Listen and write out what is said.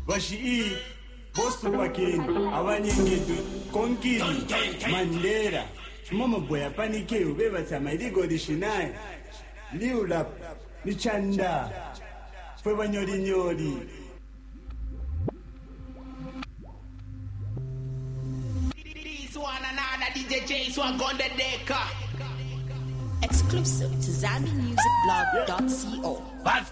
Vashi Bosu Pakin, Awanyengi, Konkiri, Mandera, Momo Boya Panike, Ubeva Samadigo di Shinai, Liulap, Nichanda, Fevanyori. This one another DJ Jace one on the deck. Exclusive to ZambiMusicBlog.co.